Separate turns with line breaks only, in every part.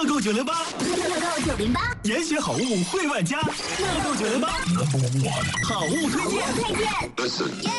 乐购908，
乐购908，
严选好物惠万家。乐购908，好物推荐。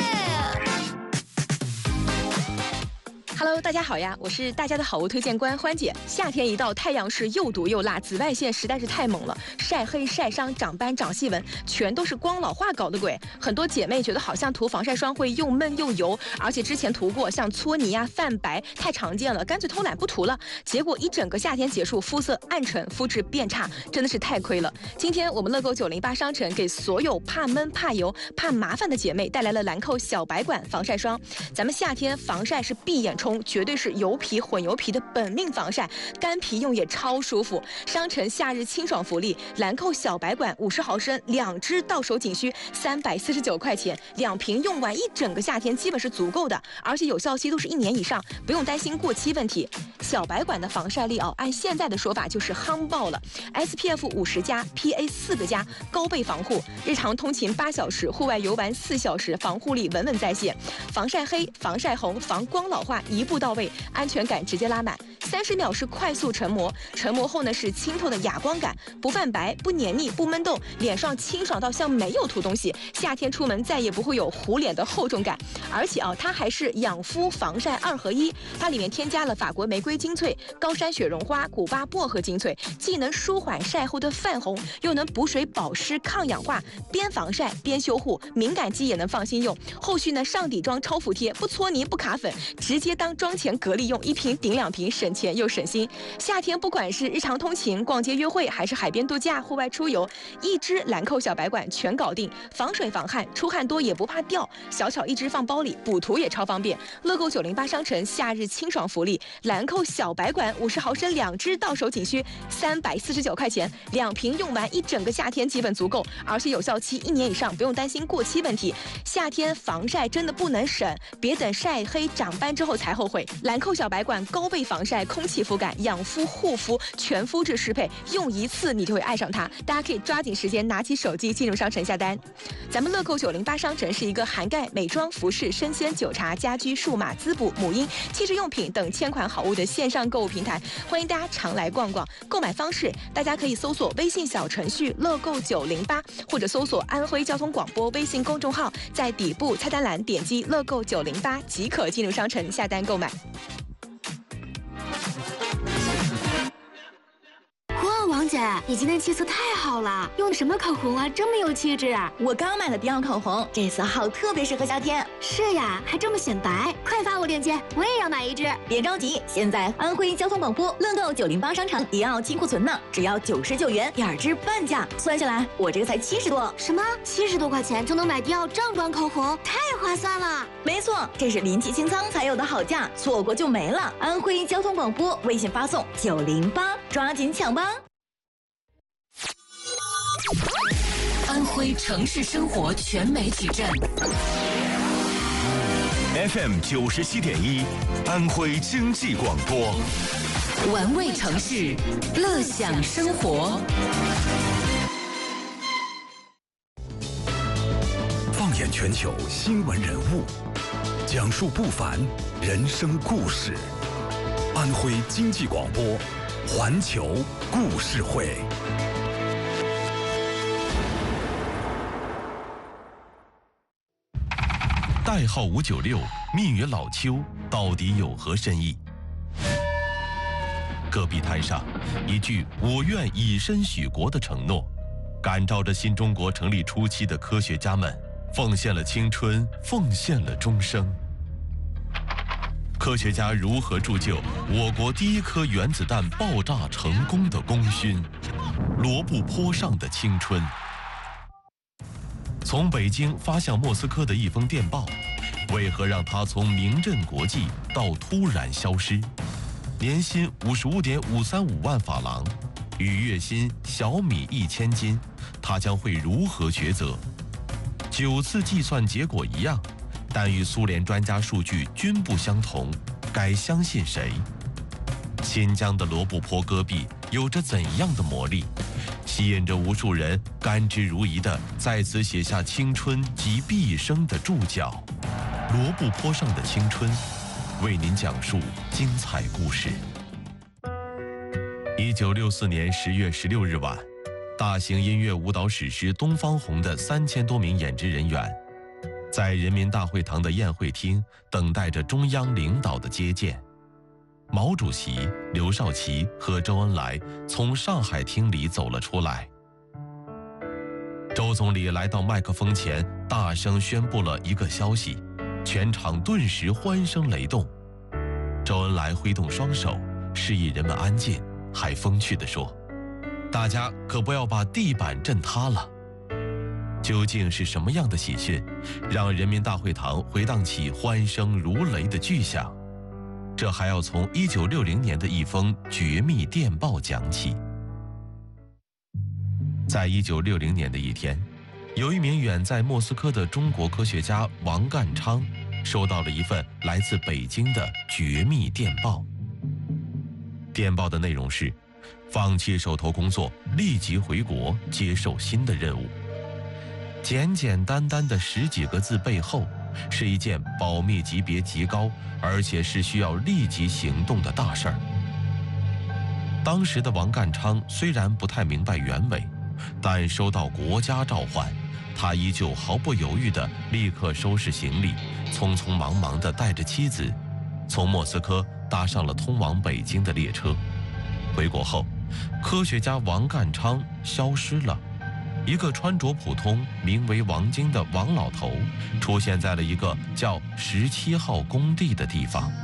Hello， 大家好呀，我是大家的好物推荐官欢姐。夏天一到，太阳是又毒又辣，紫外线实在是太猛了，晒黑、晒伤、长斑、长细纹，全都是光老化搞的鬼。很多姐妹觉得好像涂防晒霜会又闷又油，而且之前涂过像搓泥呀、泛白太常见了，干脆偷懒不涂了。结果一整个夏天结束，肤色暗沉，肤质变差，真的是太亏了。今天我们乐购908商城给所有怕闷、怕油、怕麻烦的姐妹带来了兰蔻小白管防晒霜。咱们夏天防晒是闭眼冲，绝对是油皮混油皮的本命防晒，干皮用也超舒服。商城夏日清爽福利，兰蔻小白管50毫升2支到手仅需349块钱，2瓶用完一整个夏天基本是足够的，而且有效期都是1年以上，不用担心过期问题。小白管的防晒力按现在的说法就是夯爆了 ，SPF 50+，PA 4个+，高倍防护，日常通勤8小时，户外游玩4小时，防护力稳稳在线，防晒黑、防晒红、防光老化一步到位，安全感直接拉满。30秒是快速成膜，成膜后呢是清透的哑光感，不泛白、不黏腻、不闷痘，脸上清爽到像没有涂东西。夏天出门再也不会有糊脸的厚重感。而且它还是养肤防晒2合1，它里面添加了法国玫瑰精粹、高山雪绒花、古巴薄荷精粹，既能舒缓晒后的泛红，又能补水保湿抗氧化，边防晒边修护，敏感肌也能放心用。后续呢上底妆超服帖，不搓泥不卡粉，直接当妆前隔离用，1瓶顶2瓶，省钱又省心。夏天不管是日常通勤、逛街约会，还是海边度假、户外出游，一支兰蔻小白管全搞定，防水防汗，出汗多也不怕掉，小巧一支放包里，补涂也超方便。乐购908商城夏日清爽福利，兰蔻小白管50毫升2支到手仅需349块钱，2瓶用完一整个夏天基本足够，而且有效期1年以上，不用担心过期问题。夏天防晒真的不能省，别等晒黑长斑之后才后悔。兰蔻小白管高倍防晒、空气肤感、养肤护肤，全肤质适配，用一次你就会爱上它。大家可以抓紧时间拿起手机进入商城下单。咱们乐购908商城是一个涵盖美妆、服饰、生鲜、酒茶、家居、数码、滋补、母婴、汽车用品等1000款好物的线上购物平台，欢迎大家常来逛逛。购买方式，大家可以搜索微信小程序乐购908，或者搜索安徽交通广播微信公众号，在底部菜单栏点击乐购908即可进入商城下单购买。
王姐，你今天气色太好了，用的什么口红啊，这么有气质啊！
我刚买了迪奥口红，这色号特别适合夏天。
是呀，还这么显白，快发我链接，我也要买一支。
别着急，现在安徽交通广播乐购908商城迪奥清库存呢，只要99元，2支半价，算下来我这个才70多。
什么？70多块钱就能买迪奥正装口红，太划算了！
没错，这是临期清仓才有的好价，错过就没了。安徽交通广播微信发送908，抓紧抢吧！
安徽城市生活全媒体站
FM 97.1，安徽经济广播，
玩味城市，乐享生活。
放眼全球新闻人物，讲述不凡人生故事。安徽经济广播，环球故事会。代号596，命于老邱，到底有何深意？戈壁滩上，一句“我愿以身许国”的承诺，感召着新中国成立初期的科学家们，奉献了青春，奉献了终生。科学家如何铸就我国第1颗原子弹爆炸成功的功勋？罗布泊上的青春。从北京发向莫斯科的一封电报，为何让他从名震国际到突然消失？年薪55.535万法郎，与月薪小米1000斤，他将会如何抉择？9次计算结果一样，但与苏联专家数据均不相同，该相信谁？新疆的罗布泊戈壁有着怎样的魔力，吸引着无数人甘之如饴地在此写下青春及毕生的注脚。罗布泊上的青春，为您讲述精彩故事。 1964年10月16日晚，大型音乐舞蹈史诗《东方红》的3000多名演职人员，在人民大会堂的宴会厅等待着中央领导的接见。毛主席、刘少奇和周恩来从上海厅里走了出来。周总理来到麦克风前，大声宣布了一个消息，全场顿时欢声雷动。周恩来挥动双手，示意人们安静，还风趣地说：“大家可不要把地板震塌了。”究竟是什么样的喜讯，让人民大会堂回荡起欢声如雷的巨响？这还要从1960年的一封绝密电报讲起。在1960年的一天，有一名远在莫斯科的中国科学家王淦昌收到了一份来自北京的绝密电报。电报的内容是：放弃手头工作，立即回国接受新的任务。简简单单的10几个字背后，是一件保密级别极高，而且是需要立即行动的大事儿。当时的王淦昌虽然不太明白原委，但收到国家召唤，他依旧毫不犹豫地立刻收拾行李，匆匆忙忙地带着妻子，从莫斯科搭上了通往北京的列车。回国后，科学家王淦昌消失了。一个穿着普通、名为王晶的王老头出现在了一个叫17号工地的地方。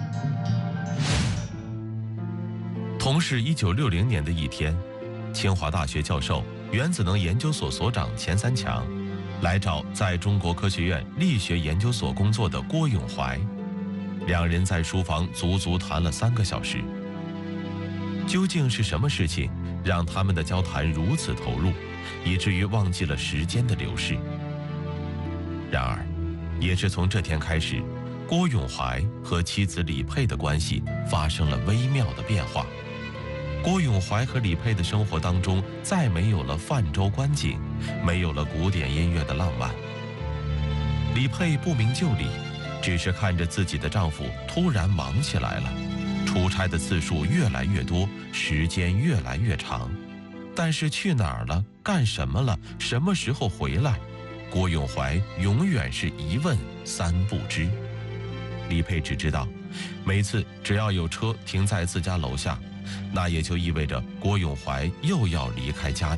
同是1960年的一天，清华大学教授、原子能研究所所长钱三强来找在中国科学院力学研究所工作的郭永怀，两人在书房足足谈了3个小时。究竟是什么事情让他们的交谈如此投入，以至于忘记了时间的流逝？然而，也是从这天开始，郭永怀和妻子李佩的关系发生了微妙的变化。郭永怀和李佩的生活当中再没有了泛舟观景，没有了古典音乐的浪漫。李佩不明就里，只是看着自己的丈夫突然忙起来了，出差的次数越来越多，时间越来越长，但是去哪儿了，干什么了，什么时候回来，郭永怀永远是一问3不知。李佩只知道，每次只要有车停在自家楼下，那也就意味着郭永怀又要离开家。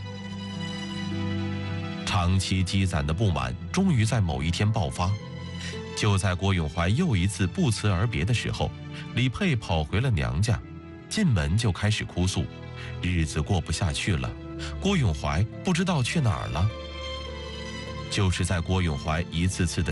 长期积攒的不满终于在某一天爆发。就在郭永怀又一次不辞而别的时候，李佩跑回了娘家，进门就开始哭诉，日子过不下去了，郭永怀不知道去哪儿了。就是在郭永怀一次次的